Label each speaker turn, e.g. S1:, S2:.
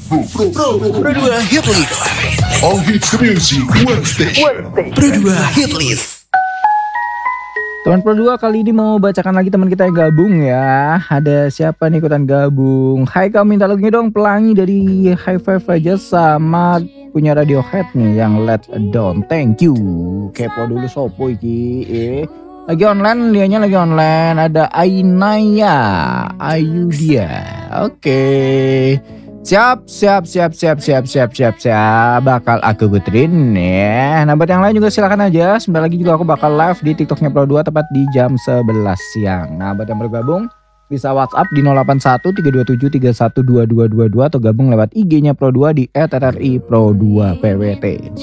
S1: Pro 2 Hit List.
S2: All hits music, one station.
S1: Pro 2 Hit List.
S3: Teman Pro 2 kali ini mau bacakan lagi teman kita yang gabung ya. Ada siapa nih ikutan gabung? Hai, kamu minta lagunya dong, Pelangi dari High Five aja sama punya Radiohead nih yang Let Down. Thank you. Kepo dulu sopo iki. Lagi online, dianya lagi online. Ada Ainaya, Ayudia. Oke. Siap. Bakal aku puterin ya. Nah buat yang lain juga silakan aja. Sebentar lagi juga aku bakal live di TikToknya Pro 2 tepat di jam 11 siang. Nah buat yang bergabung bisa WhatsApp di 081 327 312222 atau gabung lewat IG-nya Pro 2 di @rri Pro 2 PWT.